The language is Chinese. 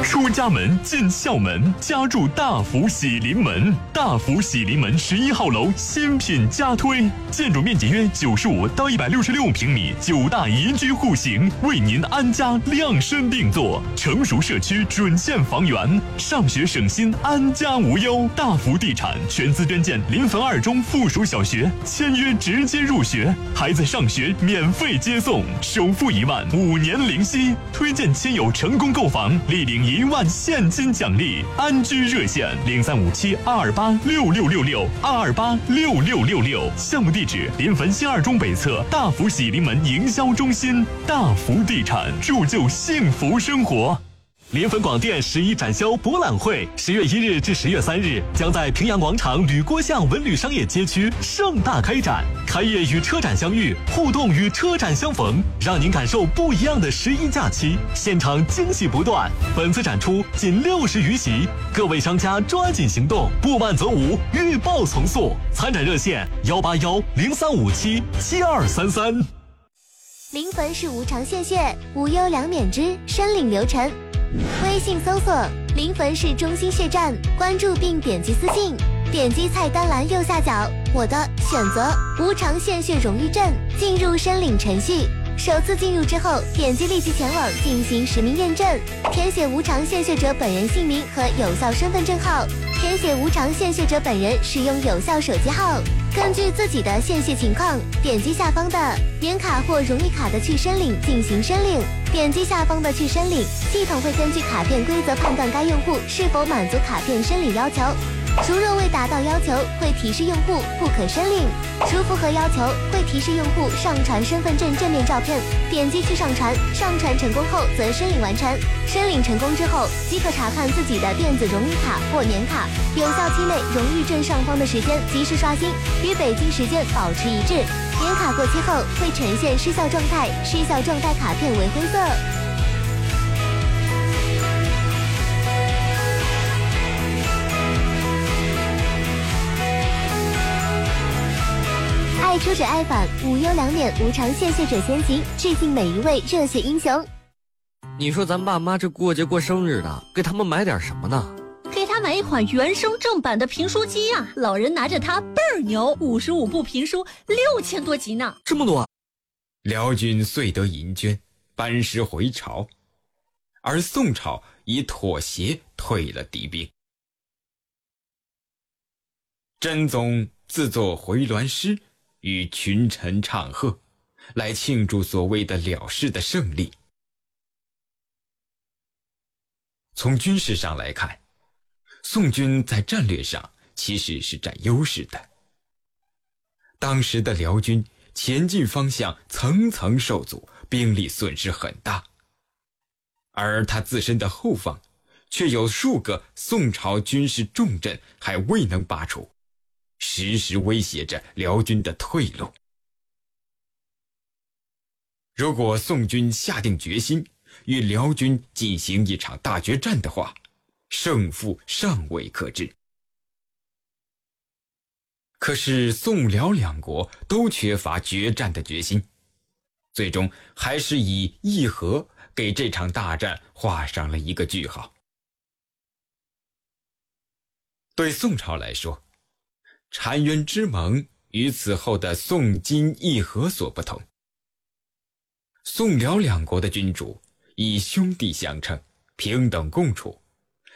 出家门，进校门，家住大福喜临门。大福喜临门11号楼新品加推，建筑面积约95到166平米，9大宜居户型，为您安家量身定做。成熟社区准现房源，上学省心，安家无忧。大福地产全资捐建临汾2中附属小学，签约直接入学，孩子上学免费接送，首付1万，5年零息。推荐亲友成功购房，立领1万现金奖励。安居热线0357-228-6666，228-6666。项目地址：临汾新2中北侧大福喜临门营销中心。大福地产，铸就幸福生活。临汾广电11展销博览会10月1日至10月3日将在平阳广场吕郭巷文旅商业街区盛大开展，开业与车展相遇，互动与车展相逢，让您感受不一样的11假期，现场惊喜不断。本次展出仅60余席，各位商家抓紧行动，不满则无，预报从速。参展热线181-0357-7233。 临汾市无偿献血，无忧两免之申领流程。微信搜索临汾市中心血站，关注并点击私信，点击菜单栏右下角我的，选择无偿献血荣誉证，进入申领程序。首次进入之后，点击立即前往进行实名验证，填写无偿献血者本人姓名和有效身份证号，填写无偿献血者本人使用有效手机号。根据自己的献血情况，点击下方的年卡或荣誉卡的去申领进行申领，点击下方的去申领，系统会根据卡片规则判断该用户是否满足卡片申领要求。如若未达到要求，会提示用户不可申领；如符合要求，会提示用户上传身份证正面照片，点击去上传，上传成功后则申领完成。申领成功之后，即可查看自己的电子荣誉卡或年卡有效期内荣誉证上方的时间及时刷新，与北京时间保持一致。年卡过期后会呈现失效状态，失效状态卡片为灰色。爱出者爱返，无忧两免无偿献血者先行，致敬每一位热血英雄。 你说咱爸妈这过节过生日的，给他们买点什么呢？ 给他买一款原声正版的评书机啊，老人拿着它倍儿牛，55部评书6000多集呢。 这么多。 辽军遂得银捐，班师回朝，而宋朝以妥协退了敌兵。真宗自作回銮诗，与群臣唱和，来庆祝所谓的了事的胜利。从军事上来看，宋军在战略上其实是占优势的。当时的辽军前进方向层层受阻，兵力损失很大，而他自身的后方却有数个宋朝军事重镇还未能拔除，时时威胁着辽军的退路。如果宋军下定决心与辽军进行一场大决战的话，胜负尚未可知。可是宋辽两国都缺乏决战的决心，最终还是以议和给这场大战画上了一个句号。对宋朝来说，澶渊之盟与此后的宋金议和所不同。宋辽两国的君主以兄弟相称，平等共处，